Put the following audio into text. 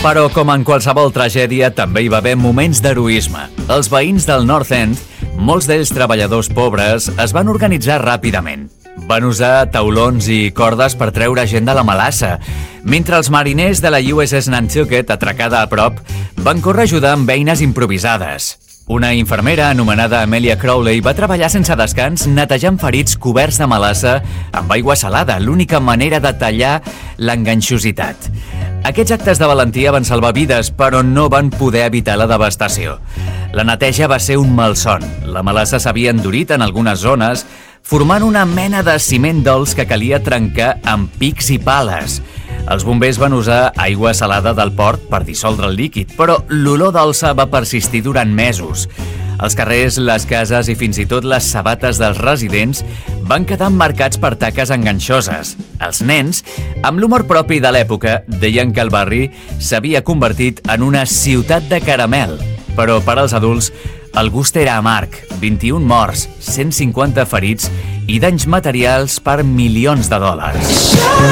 Però, com en qualsevol tragèdia, també hi va haver moments d'heroisme. Els veïns del North End, molts d'ells treballadors pobres, es van organitzar ràpidament. Van usar taulons i cordes per treure gent de la melassa, mentre els mariners de la USS Nantucket, atracada a prop, van córrer a ajudar amb eines improvisades. Una infermera anomenada Amelia Crowley va treballar sense descans netejant ferits coberts de melassa amb aigua salada, l'única manera de tallar l'enganxositat. Aquests actes de valentia van salvar vides, però no van poder evitar la devastació. La neteja va ser un malson. La melassa s'havia endurit en algunes zones, formant una mena de ciment dolç que calia trencar amb pics i pales. Els bombers van usar aigua salada del port per dissoldre el líquid, però l'olor dolça va persistir durant mesos. Els carrers, les cases i fins i tot les sabates dels residents van quedar emmarcats per taques enganxoses. Els nens, amb l'humor propi de l'època, deien que el barri s'havia convertit en una ciutat de caramel. Però per als adults, el gust era amarg. 21 morts, 150 ferits i danys materials per milions de dòlars.